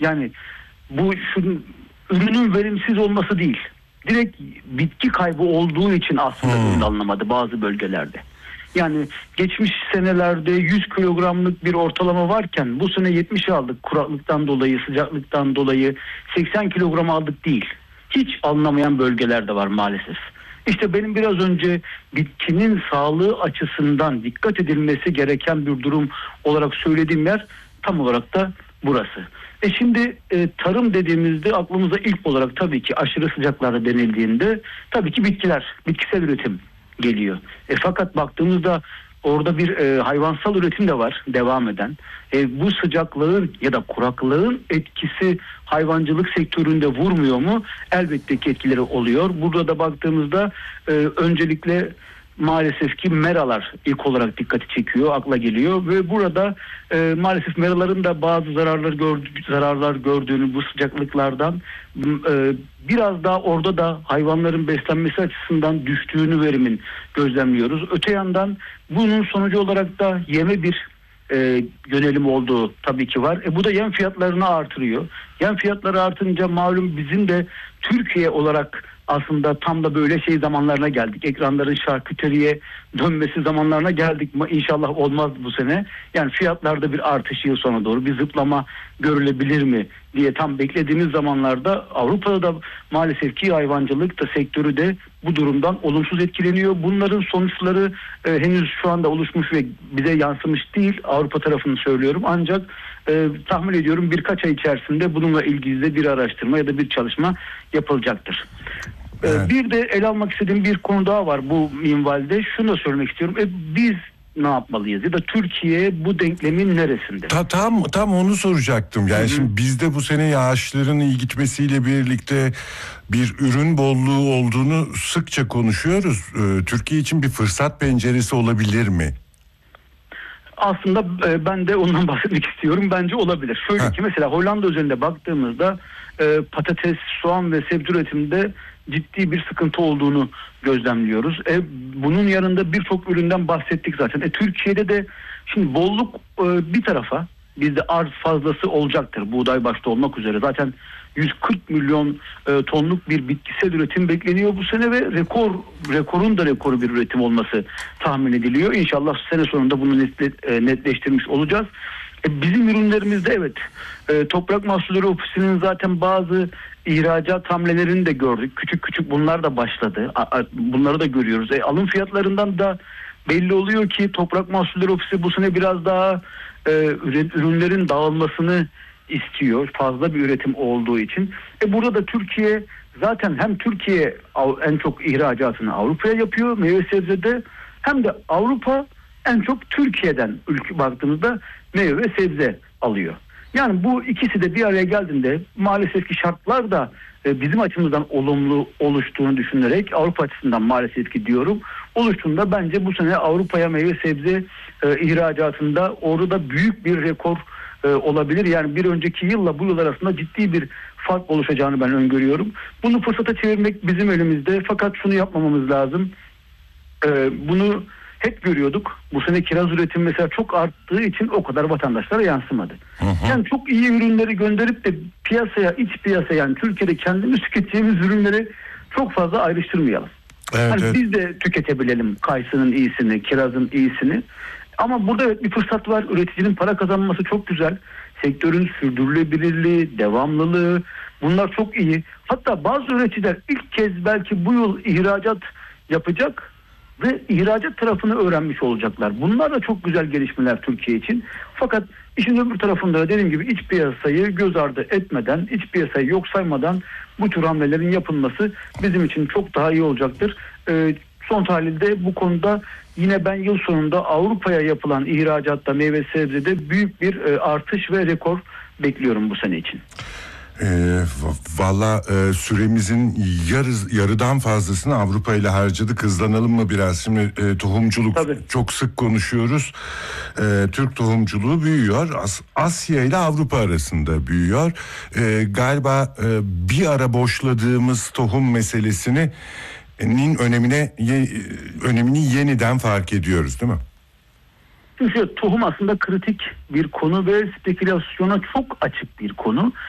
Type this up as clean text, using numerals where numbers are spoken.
Yani bu ürünün verimsiz olması değil. Direkt bitki kaybı olduğu için aslında ürün alınamadı bazı bölgelerde. Yani geçmiş senelerde 100 kilogramlık bir ortalama varken bu sene 70 aldık kuraklıktan dolayı, sıcaklıktan dolayı. 80 kilogram aldık değil. Hiç alınamayan bölgeler de var maalesef. İşte benim biraz önce bitkinin sağlığı açısından dikkat edilmesi gereken bir durum olarak söylediğim yer tam olarak da burası. Şimdi tarım dediğimizde aklımıza ilk olarak tabii ki aşırı sıcaklarda denildiğinde tabii ki bitkisel üretim geliyor. Fakat baktığımızda orada bir hayvansal üretim de var devam eden. Bu sıcaklığın ya da kuraklığın etkisi hayvancılık sektöründe vurmuyor mu? Elbette ki etkileri oluyor. Burada da baktığımızda öncelikle maalesef ki meralar ilk olarak dikkati çekiyor, akla geliyor ve burada maalesef meraların da bazı zararlar gördüğünü bu sıcaklıklardan biraz daha orada da hayvanların beslenmesi açısından düştüğünü verimin gözlemliyoruz. Öte yandan bunun sonucu olarak da yeme bir yönelim olduğu tabii ki var. Bu da yem fiyatlarını artırıyor. Yem fiyatları artınca malum bizim de Türkiye olarak aslında tam da böyle zamanlarına geldik. Ekranların şarküteriye dönmesi zamanlarına geldik. İnşallah olmaz bu sene. Yani fiyatlarda bir artış yıl sonuna doğru bir zıplama görülebilir mi diye tam beklediğimiz zamanlarda Avrupa'da da maalesef ki hayvancılık da sektörü de bu durumdan olumsuz etkileniyor. Bunların sonuçları henüz şu anda oluşmuş ve bize yansımış değil. Avrupa tarafını söylüyorum. Ancak tahmin ediyorum birkaç ay içerisinde bununla ilgili de bir araştırma ya da bir çalışma yapılacaktır. Evet. Bir de ele almak istediğim bir konu daha var bu minvalde. Şunu da söylemek istiyorum. Biz ne yapmalıyız? Ya da Türkiye bu denklemin neresinde? Tam onu soracaktım. Yani şimdi bizde bu sene yağışların iyi gitmesiyle birlikte bir ürün bolluğu olduğunu sıkça konuşuyoruz. Türkiye için bir fırsat penceresi olabilir mi? Aslında ben de ondan bahsetmek istiyorum. Bence olabilir. Şöyle ki mesela Hollanda özelinde baktığımızda patates, soğan ve sebze üretiminde ciddi bir sıkıntı olduğunu gözlemliyoruz. Bunun yanında birçok üründen bahsettik zaten. Türkiye'de de şimdi bolluk bir tarafa, bizde arz fazlası olacaktır. Buğday başta olmak üzere. Zaten 140 milyon tonluk bir bitkisel üretim bekleniyor bu sene ve rekorun da rekoru bir üretim olması tahmin ediliyor. İnşallah sene sonunda bunu netleştirmiş olacağız. Bizim ürünlerimizde evet Toprak Mahsulleri Ofisi'nin zaten bazı ihracat hamlelerini de gördük. Küçük küçük bunlar da başladı. Bunları da görüyoruz. Alım fiyatlarından da belli oluyor ki Toprak Mahsulleri Ofisi bu sene biraz daha ürünlerin dağılmasını istiyor. Fazla bir üretim olduğu için. Burada da Türkiye zaten hem Türkiye en çok ihracatını Avrupa'ya yapıyor meyve sebzede, hem de Avrupa en çok Türkiye'den baktığımızda meyve ve sebze alıyor. Yani bu ikisi de bir araya geldiğinde maalesef ki şartlar da bizim açımızdan olumlu oluştuğunu düşünerek Avrupa açısından maalesef ki diyorum oluştuğunda bence bu sene Avrupa'ya meyve sebze ihracatında orada büyük bir rekor olabilir. Yani bir önceki yılla bu yıl arasında ciddi bir fark oluşacağını ben öngörüyorum. Bunu fırsata çevirmek bizim elimizde. Fakat şunu yapmamamız lazım. Bunu hep görüyorduk. Bu sene kiraz üretimi mesela çok arttığı için o kadar vatandaşlara yansımadı. Yani çok iyi ürünleri gönderip de iç piyasaya yani Türkiye'de kendimiz tüketeceğimiz ürünleri çok fazla ayrıştırmayalım. Evet. Biz de tüketebilelim kayısının iyisini, kirazın iyisini. Ama burada evet bir fırsat var. Üreticinin para kazanması çok güzel. Sektörün sürdürülebilirliği, devamlılığı bunlar çok iyi. Hatta bazı üreticiler ilk kez belki bu yıl ihracat yapacak ve ihracat tarafını öğrenmiş olacaklar. Bunlar da çok güzel gelişmeler Türkiye için. Fakat işin öbür tarafında da dediğim gibi iç piyasayı göz ardı etmeden, iç piyasayı yok saymadan bu tür hamlelerin yapılması bizim için çok daha iyi olacaktır. Son tahlilde bu konuda yine ben yıl sonunda Avrupa'ya yapılan ihracatta meyve sebzede büyük bir artış ve rekor bekliyorum bu sene için. Valla süremizin yarıdan fazlasını Avrupa ile harcadık. Hızlanalım mı biraz? Şimdi tohumculuk Tabii. çok sık konuşuyoruz. Türk tohumculuğu büyüyor. Asya ile Avrupa arasında büyüyor. Galiba bir ara boşladığımız tohum meselesinin önemini yeniden fark ediyoruz, değil mi? Çünkü tohum aslında kritik bir konu ve spekülasyona çok açık bir konu.